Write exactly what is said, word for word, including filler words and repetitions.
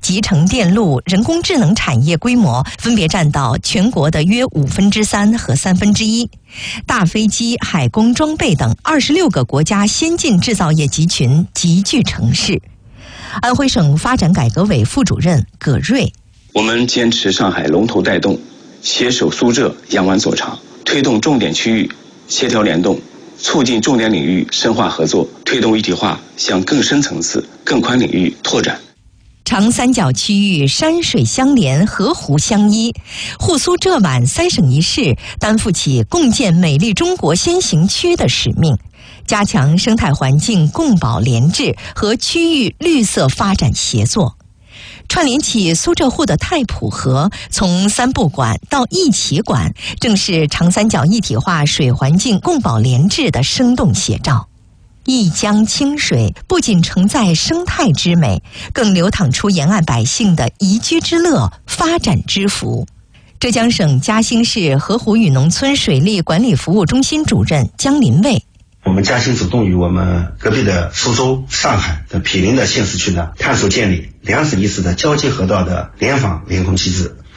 集成电路、人工智能产业规模分别占到全国的约五分之三和三分之一。大飞机、海工装备等二十六个国家先进制造业集群集聚城市。安徽省发展改革委副主任葛瑞： 我们坚持上海龙头带动，携手苏浙扬湾左长，推动重点区域协调联动，促进重点领域深化合作，推动一体化向更深层次、更宽领域拓展。 长三角区域山水相连，河湖相依，沪苏浙皖三省一市担负起共建美丽中国先行区的使命，加强生态环境共保联治和区域绿色发展协作，串联起苏浙沪的太浦河，从三不管到一起管，正是长三角一体化水环境共保联治的生动写照。一江清水不仅承载生态之美，更流淌出沿岸百姓的宜居之乐、发展之福。浙江省嘉兴市河湖与农村水利管理服务中心主任江林卫： 我们嘉兴主动与我们隔壁的苏州、上海的毗邻的县市区呢，探索建立两省一市的交接河道的联防联控机制，